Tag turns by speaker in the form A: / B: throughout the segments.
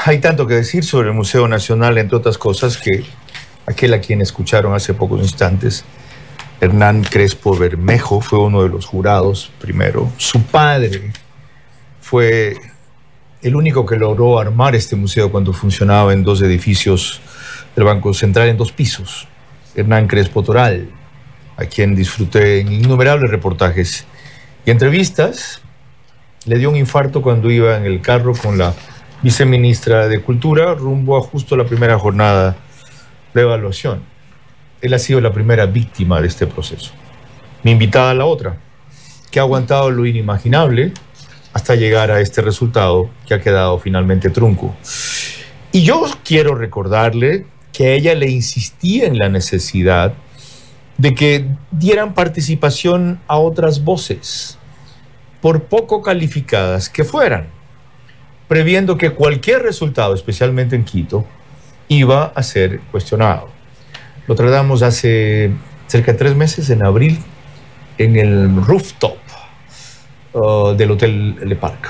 A: Hay tanto que decir sobre el Museo Nacional, entre otras cosas, que aquel a quien escucharon hace pocos instantes, Hernán Crespo Bermejo, fue uno de los jurados primero. Su padre fue el único que logró armar este museo cuando funcionaba en dos edificios del Banco Central, en 2 pisos. Hernán Crespo Toral, a quien disfruté en innumerables reportajes y entrevistas. Le dio un infarto cuando iba en el carro con la viceministra de Cultura rumbo a justo la primera jornada de evaluación. Él ha sido la primera víctima de este proceso. Mi invitada a la otra, que ha aguantado lo inimaginable hasta llegar a este resultado que ha quedado finalmente trunco. Y yo quiero recordarle que a ella le insistía en la necesidad de que dieran participación a otras voces, por poco calificadas que fueran, previendo que cualquier resultado, especialmente en Quito, iba a ser cuestionado. Lo tratamos hace cerca de 3 meses, en abril, en el rooftop del Hotel Le Parc.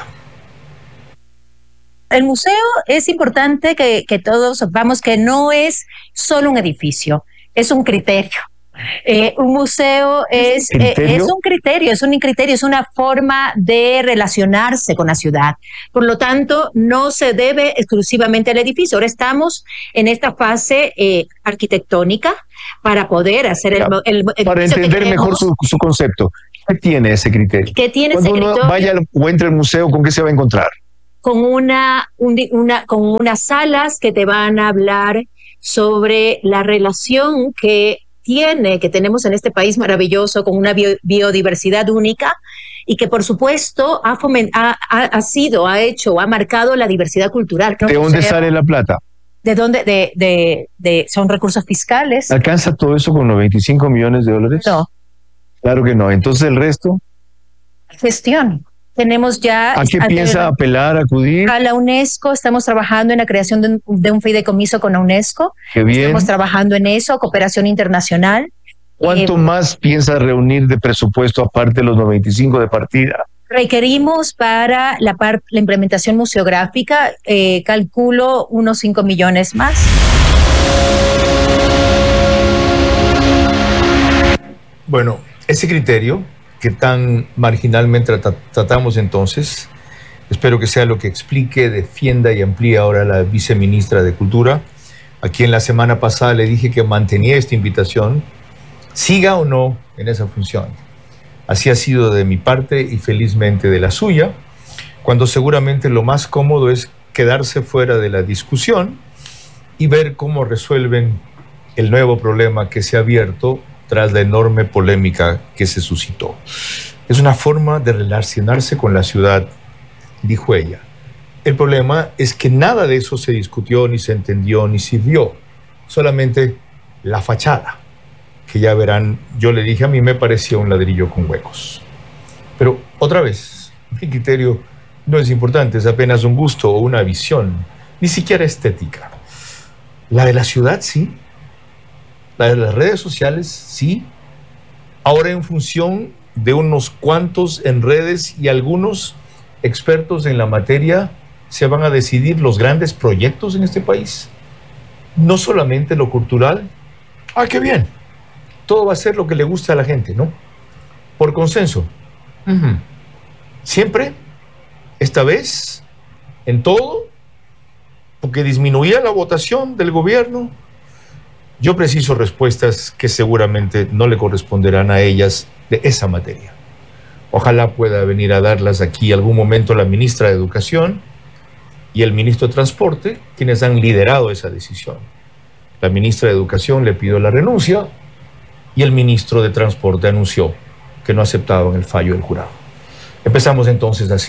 B: El museo, es importante que todos sepamos que no es solo un edificio, es un criterio. Un museo es un criterio, es una forma de relacionarse con la ciudad. Por lo tanto, no se debe exclusivamente al edificio. Ahora estamos en esta fase arquitectónica para poder hacer el
C: para entender mejor su concepto. ¿Qué tiene ese criterio?
B: ¿Qué tiene
C: Cuando
B: ese criterio?
C: uno vaya o entre al museo, ¿con qué se va a encontrar?
B: Con unas salas que te van a hablar sobre la relación que tenemos en este país maravilloso, con una biodiversidad única, y que por supuesto ha marcado la diversidad cultural.
C: ¿De dónde sale la plata?
B: ¿De dónde? Son recursos fiscales.
C: ¿Alcanza todo eso con los 25 millones de dólares?
B: No.
C: Claro que no. Entonces el resto.
B: Gestión. Tenemos ya...
C: ¿A qué piensa apelar, acudir?
B: A la UNESCO. Estamos trabajando en la creación de un fideicomiso con la UNESCO.
C: Qué bien.
B: Estamos trabajando en eso, cooperación internacional.
C: ¿Cuánto más piensa reunir de presupuesto aparte de los 95 de partida?
B: Requerimos para la implementación museográfica, calculo unos 5 millones más.
A: Bueno, ese criterio que tan marginalmente tratamos entonces, espero que sea lo que explique, defienda y amplíe ahora la viceministra de Cultura, a quien la semana pasada le dije que mantenía esta invitación, siga o no en esa función. Así ha sido de mi parte y felizmente de la suya, cuando seguramente lo más cómodo es quedarse fuera de la discusión y ver cómo resuelven el nuevo problema que se ha abierto tras la enorme polémica que se suscitó. Es una forma de relacionarse con la ciudad, dijo ella. El problema es que nada de eso se discutió, ni se entendió, ni sirvió. Solamente la fachada, que ya verán, yo le dije, a mí me parecía un ladrillo con huecos. Pero otra vez, mi criterio no es importante, es apenas un gusto o una visión, ni siquiera estética. La de la ciudad, sí. La de las redes sociales, sí. Ahora en función de unos cuantos en redes y algunos expertos en la materia, se van a decidir los grandes proyectos en este país. No solamente lo cultural. ¡Ah, qué bien! Todo va a ser lo que le gusta a la gente, ¿no? Por consenso. Siempre, esta vez, en todo, porque disminuía la votación del gobierno. Yo preciso respuestas que seguramente no le corresponderán a ellas de esa materia. Ojalá pueda venir a darlas aquí algún momento la ministra de Educación y el ministro de Transporte, quienes han liderado esa decisión. La ministra de Educación le pidió la renuncia y el ministro de Transporte anunció que no aceptaban el fallo del jurado. Empezamos entonces así.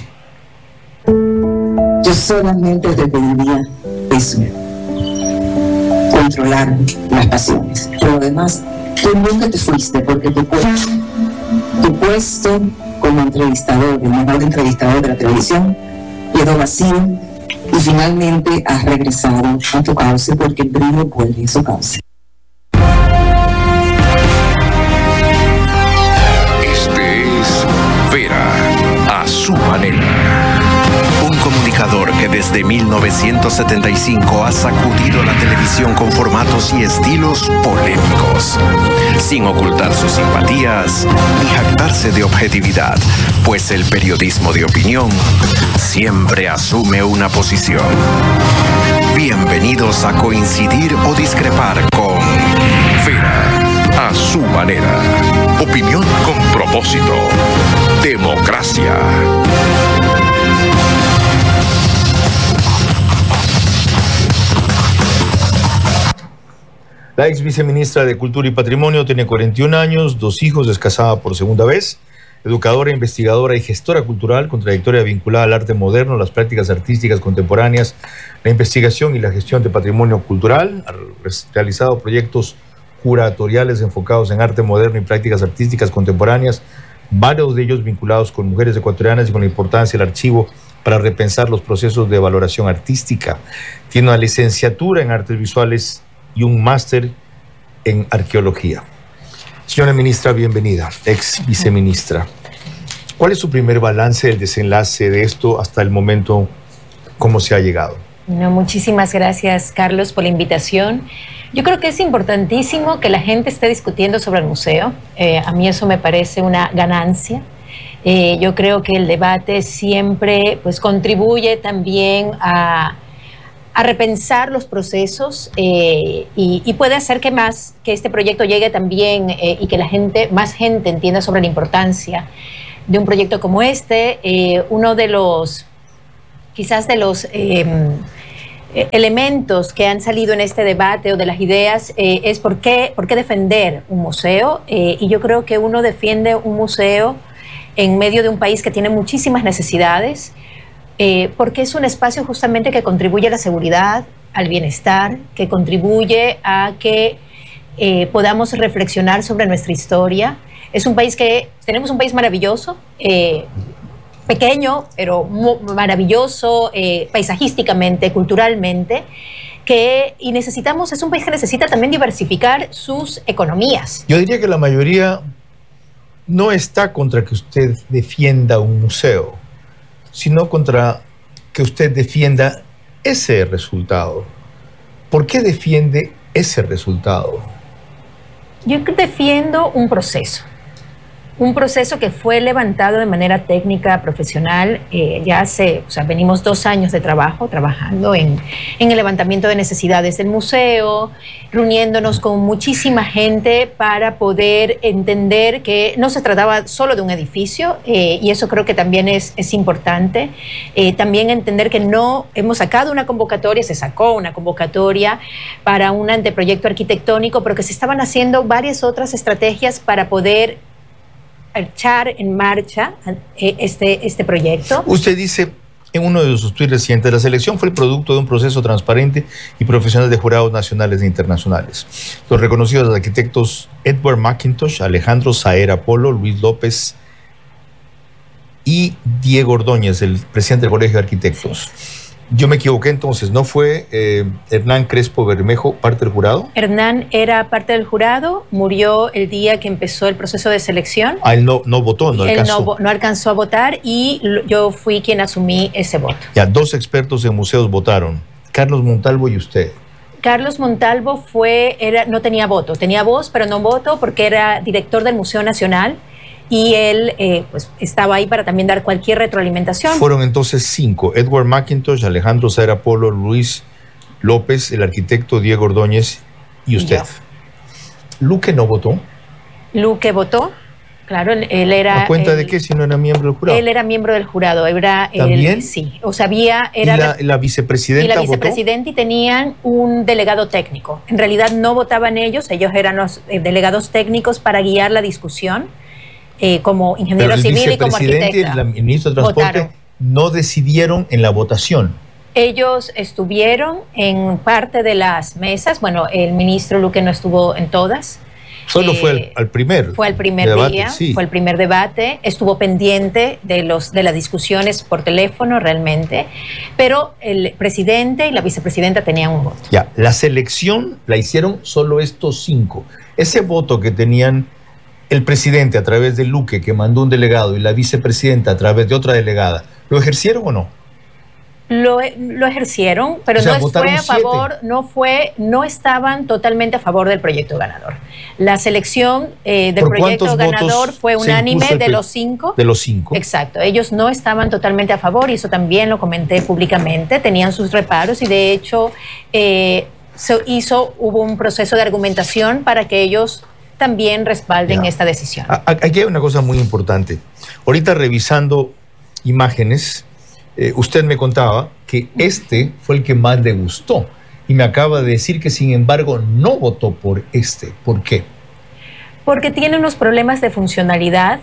D: Yo solamente te pediría eso. Controlar las pasiones. Por lo demás, tú nunca te fuiste porque tu puesto como entrevistador, el mejor entrevistador de la televisión, quedó vacío y finalmente has regresado a tu cauce porque el brillo vuelve a su cauce.
E: Este es Vera a su manera. Un comunicador que desde 1975 ha sacudido la televisión con formatos y estilos polémicos, sin ocultar sus simpatías ni jactarse de objetividad, pues el periodismo de opinión siempre asume una posición. Bienvenidos a coincidir o discrepar con Vera a su manera. Opinión con propósito. Democracia.
A: La ex viceministra de Cultura y Patrimonio tiene 41 años, 2 hijos, es casada por segunda vez, educadora, investigadora y gestora cultural con trayectoria vinculada al arte moderno, las prácticas artísticas contemporáneas, la investigación y la gestión de patrimonio cultural. Ha realizado proyectos curatoriales enfocados en arte moderno y prácticas artísticas contemporáneas, varios de ellos vinculados con mujeres ecuatorianas y con la importancia del archivo para repensar los procesos de valoración artística. Tiene una licenciatura en artes visuales y un máster en arqueología. Señora ministra, bienvenida, ex viceministra. ¿Cuál es su primer balance del desenlace de esto hasta el momento? ¿Cómo se ha llegado?
B: No, muchísimas gracias, Carlos, por la invitación. Yo creo que es importantísimo que la gente esté discutiendo sobre el museo. A mí eso me parece una ganancia. Yo creo que el debate siempre pues, contribuye también a repensar los procesos y puede hacer que este proyecto llegue también y que más gente entienda sobre la importancia de un proyecto como este. Uno de los, quizás de los elementos que han salido en este debate o de las ideas es por qué defender un museo, y yo creo que uno defiende un museo en medio de un país que tiene muchísimas necesidades, porque es un espacio justamente que contribuye a la seguridad, al bienestar, que contribuye a que podamos reflexionar sobre nuestra historia. Tenemos un país maravilloso, pequeño, pero maravilloso, paisajísticamente, culturalmente, es un país que necesita también diversificar sus economías.
A: Yo diría que la mayoría no está contra que usted defienda un museo, sino contra que usted defienda ese resultado. ¿Por qué defiende ese resultado?
B: Yo defiendo un proceso que fue levantado de manera técnica, profesional. Venimos 2 años de trabajando en el levantamiento de necesidades del museo, reuniéndonos con muchísima gente para poder entender que no se trataba solo de un edificio, y eso creo que también es importante. También entender que se sacó una convocatoria para un anteproyecto arquitectónico, pero que se estaban haciendo varias otras estrategias para poder echar en marcha este proyecto.
A: Usted dice en uno de sus tweets recientes, la selección fue el producto de un proceso transparente y profesional de jurados nacionales e internacionales. Los reconocidos arquitectos Edward McIntosh, Alejandro Saera Polo, Luis López y Diego Ordóñez, el presidente del Colegio de Arquitectos. Sí. Yo me equivoqué entonces, ¿no fue Hernán Crespo Bermejo parte del jurado?
B: Hernán era parte del jurado, murió el día que empezó el proceso de selección.
A: Él no votó, no alcanzó.
B: Él no alcanzó a votar y yo fui quien asumí ese voto.
A: Ya, 2 expertos en museos votaron, Carlos Montalvo y usted.
B: Carlos Montalvo no tenía voto, tenía voz pero no voto porque era director del Museo Nacional. Y él estaba ahí para también dar cualquier retroalimentación.
A: Fueron entonces 5, Edward McIntosh, Alejandro Saera Polo, Luis López, el arquitecto Diego Ordóñez y usted. ¿Luque no votó?
B: Luque votó, claro, él era...
A: ¿A cuenta de qué si no era miembro del jurado?
B: Él era miembro del jurado.
A: ¿También?
B: Sí,
A: ¿Y la vicepresidenta
B: y la vicepresidenta? Y tenían un delegado técnico. En realidad no votaban ellos eran los delegados técnicos para guiar la discusión. Como ingeniero civil y como arquitecta.
A: El ministro de Transporte no decidieron en la votación.
B: Ellos estuvieron en parte de las mesas. Bueno, el ministro Luque no estuvo en todas.
A: Solo fue al primer.
B: Fue el primer
A: debate,
B: día,
A: sí.
B: Fue el primer debate. Estuvo pendiente de las discusiones por teléfono realmente. Pero el presidente y la vicepresidenta tenían un voto.
A: Ya, la selección la hicieron solo estos 5. Ese voto que tenían el presidente a través de Luque, que mandó un delegado, y la vicepresidenta a través de otra delegada, ¿lo ejercieron o no?
B: Lo ejercieron, pero no fue a favor, no estaban totalmente a favor del proyecto ganador. La selección del proyecto ganador fue unánime de los 5.
A: De los 5.
B: Exacto. Ellos no estaban totalmente a favor y eso también lo comenté públicamente. Tenían sus reparos y de hecho hubo un proceso de argumentación para que ellos también respalden esta decisión.
A: Aquí hay una cosa muy importante. Ahorita revisando imágenes, usted me contaba que este fue el que más le gustó y me acaba de decir que sin embargo no votó por este. ¿Por qué?
B: Porque tiene unos problemas de funcionalidad.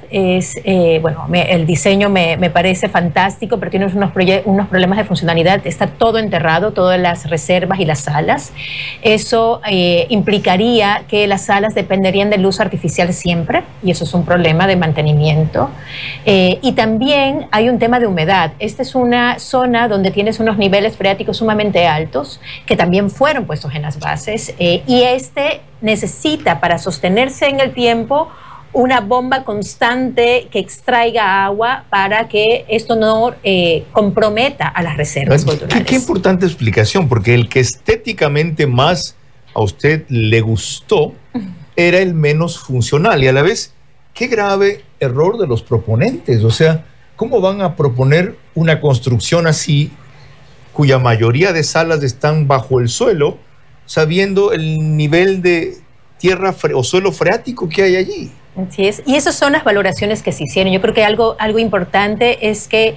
B: El diseño me parece fantástico, pero tiene unos problemas de funcionalidad. Está todo enterrado, todas las reservas y las salas. Eso implicaría que las salas dependerían del luz artificial siempre, y eso es un problema de mantenimiento. Y también hay un tema de humedad. Esta es una zona donde tienes unos niveles freáticos sumamente altos, que también fueron puestos en las bases, y necesita para sostenerse en el tiempo una bomba constante que extraiga agua para que esto no comprometa a las reservas culturales.
A: Qué importante explicación, porque el que estéticamente más a usted le gustó era el menos funcional y a la vez, qué grave error de los proponentes. O sea, ¿cómo van a proponer una construcción así cuya mayoría de salas están bajo el suelo, sabiendo el nivel de tierra o suelo freático que hay allí?
B: Así es, y esas son las valoraciones que se hicieron. Yo creo que algo importante es que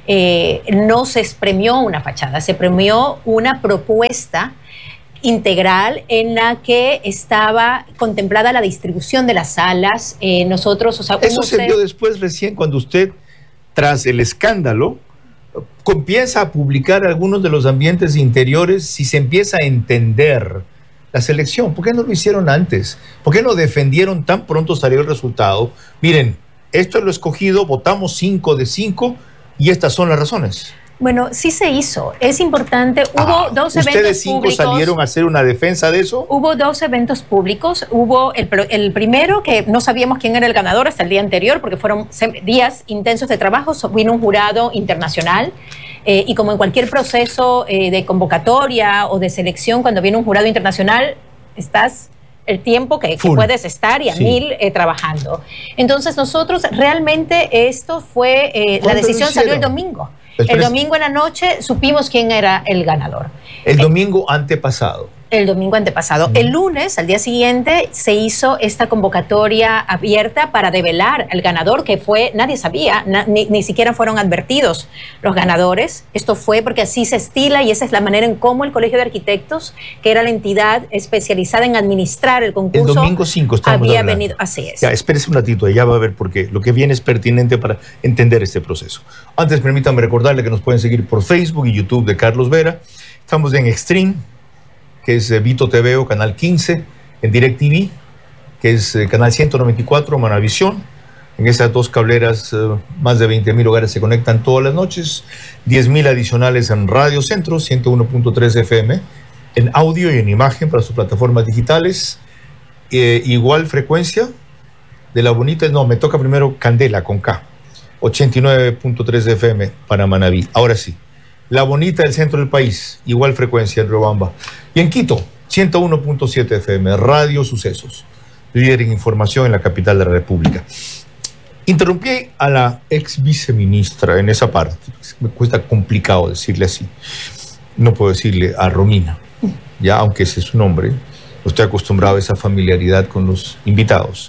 B: no se premió una fachada, se premió una propuesta integral en la que estaba contemplada la distribución de las salas.
A: Eso se vio después recién cuando usted, tras el escándalo, comienza a publicar algunos de los ambientes interiores y se empieza a entender la selección. ¿Por qué no lo hicieron antes? ¿Por qué no defendieron tan pronto salió el resultado? Miren, esto es lo escogido, votamos 5 de 5 y estas son las razones.
B: Bueno, sí se hizo. Es importante. Hubo 2 eventos
A: ¿Ustedes 5
B: públicos
A: salieron a hacer una defensa de eso?
B: Hubo 2 eventos públicos. Hubo el primero, que no sabíamos quién era el ganador hasta el día anterior, porque fueron días intensos de trabajo. Vino un jurado internacional. Y como en cualquier proceso de convocatoria o de selección, cuando viene un jurado internacional, estás el tiempo que puedes estar y a 1000 trabajando. Entonces nosotros realmente esto fue, la decisión salió el domingo. El domingo en la noche supimos quién era el ganador.
A: El domingo antepasado.
B: El domingo antepasado. El lunes, al día siguiente, se hizo esta convocatoria abierta para develar al ganador, que fue, nadie sabía, ni siquiera fueron advertidos los ganadores. Esto fue porque así se estila y esa es la manera en cómo el Colegio de Arquitectos, que era la entidad especializada en administrar el concurso,
A: el domingo 5
B: había venido. Así es.
A: Ya, espérese un ratito, ya va a ver por qué. Lo que viene es pertinente para entender este proceso. Antes, permítanme recordarle que nos pueden seguir por Facebook y YouTube de Carlos Vera. Estamos en Extreme, que es Vito TV o Canal 15, en DirecTV, que es Canal 194, Manavisión. En esas 2 cableras, más de 20,000 hogares se conectan todas las noches, 10,000 adicionales en Radio Centro, 101.3 FM, en audio y en imagen para sus plataformas digitales. Igual frecuencia de La Bonita, no, me toca primero Candela con K, 89.3 FM para Manaví. Ahora sí. La Bonita del centro del país, igual frecuencia en Riobamba. Y en Quito, 101.7 FM, Radio Sucesos, líder en información en la capital de la República. Interrumpí a la ex viceministra en esa parte. Me cuesta complicado decirle así. No puedo decirle a Romina, ya, aunque ese es su nombre. Estoy acostumbrado a esa familiaridad con los invitados.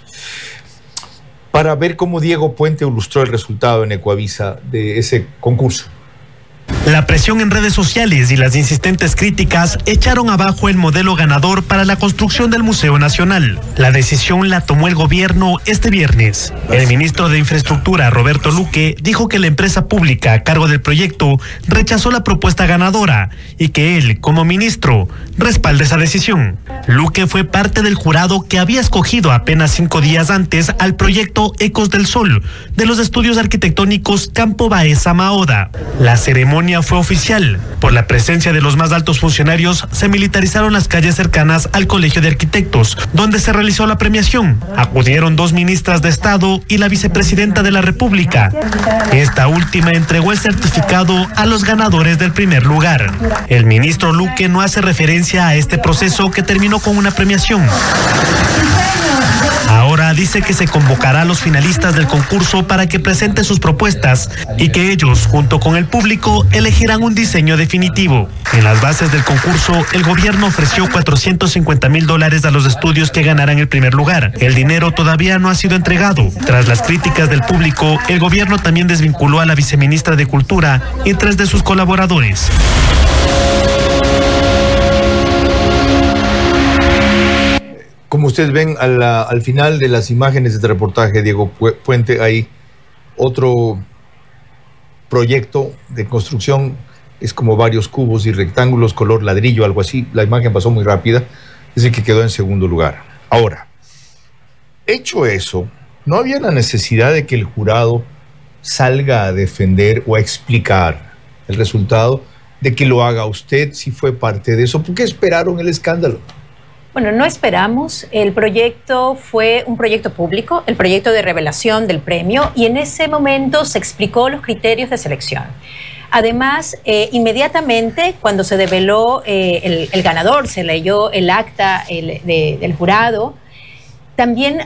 A: Para ver cómo Diego Puente ilustró el resultado en Ecuavisa de ese concurso.
F: La presión en redes sociales y las insistentes críticas echaron abajo el modelo ganador para la construcción del Museo Nacional. La decisión la tomó el gobierno este viernes. El ministro de Infraestructura, Roberto Luque, dijo que la empresa pública a cargo del proyecto rechazó la propuesta ganadora y que él, como ministro, respalda esa decisión. Luque fue parte del jurado que había escogido apenas 5 días antes al proyecto Ecos del Sol de los estudios arquitectónicos Campo Baeza Maoda. La ceremonia ceremonia fue oficial. Por la presencia de los más altos funcionarios, se militarizaron las calles cercanas al Colegio de Arquitectos, donde se realizó la premiación. Acudieron 2 ministras de Estado y la vicepresidenta de la República. Esta última entregó el certificado a los ganadores del primer lugar. El ministro Luque no hace referencia a este proceso que terminó con una premiación. Ahora dice que se convocará a los finalistas del concurso para que presenten sus propuestas y que ellos, junto con el público, elegirán un diseño definitivo. En las bases del concurso, el gobierno ofreció $450,000 a los estudios que ganarán el primer lugar. El dinero todavía no ha sido entregado. Tras las críticas del público, el gobierno también desvinculó a la viceministra de Cultura y 3 de sus colaboradores.
A: Como ustedes ven al final de las imágenes de este reportaje, Diego Puente, hay otro proyecto de construcción, es como varios cubos y rectángulos color ladrillo, algo así. La imagen pasó muy rápida, es el que quedó en segundo lugar. Ahora, hecho eso, no había la necesidad de que el jurado salga a defender o a explicar el resultado, de que lo haga usted si fue parte de eso. ¿Por qué esperaron el escándalo?
B: Bueno, no esperamos. El proyecto fue un proyecto público, el proyecto de revelación del premio, y en ese momento se explicó los criterios de selección. Además, inmediatamente cuando se develó el ganador, se leyó el acta del jurado, también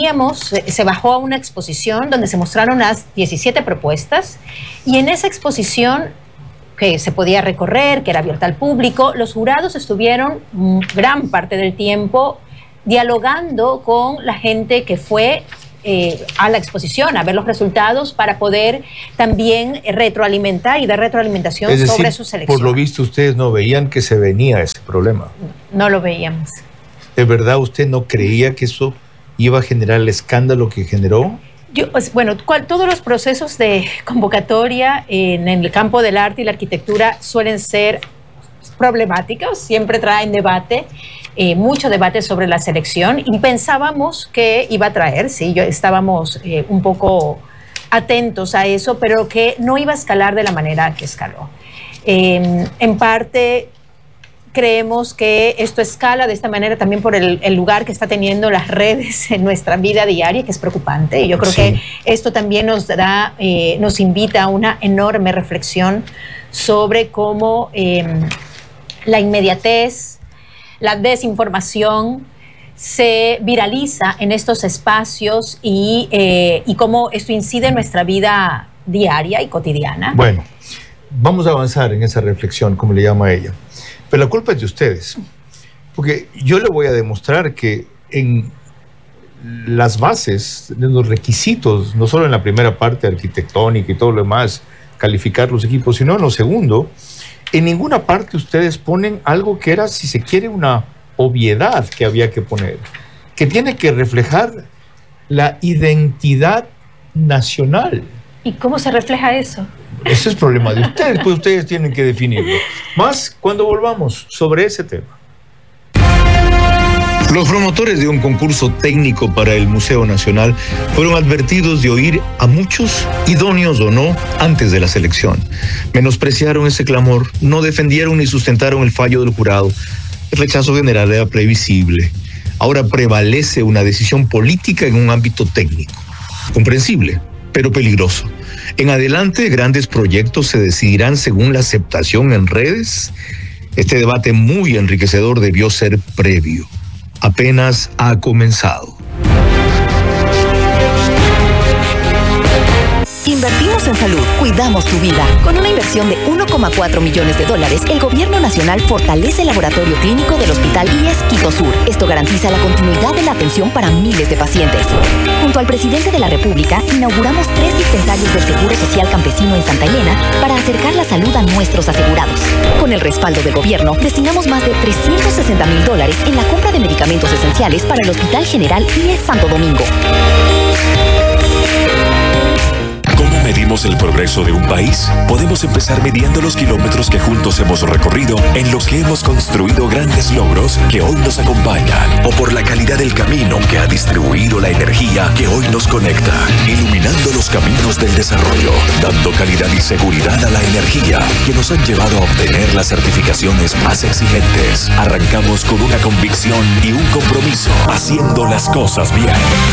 B: se bajó a una exposición donde se mostraron las 17 propuestas, y en esa exposición que se podía recorrer, que era abierta al público, los jurados estuvieron gran parte del tiempo dialogando con la gente que fue a la exposición a ver los resultados para poder también retroalimentar y dar retroalimentación sobre su selección.
A: Por lo visto ustedes no veían que se venía ese problema.
B: No lo veíamos.
A: ¿De verdad usted no creía que eso iba a generar el escándalo que generó?
B: Todos los procesos de convocatoria en el campo del arte y la arquitectura suelen ser problemáticos, siempre traen debate, mucho debate sobre la selección, y pensábamos que iba a traer, estábamos un poco atentos a eso, pero que no iba a escalar de la manera que escaló. En parte, creemos que esto escala de esta manera también por el lugar que está teniendo las redes en nuestra vida diaria, que es preocupante. Y yo creo que esto también nos invita a una enorme reflexión sobre cómo la inmediatez, la desinformación se viraliza en estos espacios y cómo esto incide en nuestra vida diaria y cotidiana.
A: Bueno, vamos a avanzar en esa reflexión, como le llama ella. Pero la culpa es de ustedes, porque yo le voy a demostrar que en las bases, de los requisitos, no solo en la primera parte arquitectónica y todo lo demás, calificar los equipos, sino en lo segundo, en ninguna parte ustedes ponen algo que era, si se quiere, una obviedad que había que poner, que tiene que reflejar la identidad nacional.
B: ¿Y cómo se refleja eso?
A: Ese es problema de ustedes, pues ustedes tienen que definirlo. Más cuando volvamos sobre ese tema.
C: Los promotores de un concurso técnico para el Museo Nacional fueron advertidos de oír a muchos, idóneos o no, antes de la selección. Menospreciaron ese clamor, no defendieron ni sustentaron el fallo del jurado. El rechazo general era previsible. Ahora prevalece una decisión política en un ámbito técnico. Comprensible, pero peligroso. En adelante, grandes proyectos se decidirán según la aceptación en redes. Este debate muy enriquecedor debió ser previo. Apenas ha comenzado.
G: Invertimos en salud, cuidamos tu vida. Con una inversión de $1,4 millones, el Gobierno Nacional fortalece el laboratorio clínico del Hospital IES Quito Sur. Esto garantiza la continuidad de la atención para miles de pacientes. Junto al presidente de la República, inauguramos 3 dispensarios del Seguro Social Campesino en Santa Elena para acercar la salud a nuestros asegurados. Con el respaldo del gobierno, destinamos más de $360,000 en la compra de medicamentos esenciales para el Hospital General IES Santo Domingo.
E: ¿Cómo medimos
H: medimos el progreso de un país, podemos empezar midiendo los kilómetros que juntos hemos recorrido, en los que hemos construido grandes logros que hoy nos acompañan, o por la calidad del camino que ha distribuido la energía que hoy nos conecta, iluminando los caminos del desarrollo, dando calidad y seguridad a la energía que nos han llevado a obtener las certificaciones más exigentes. Arrancamos con una convicción y un compromiso, haciendo las cosas bien.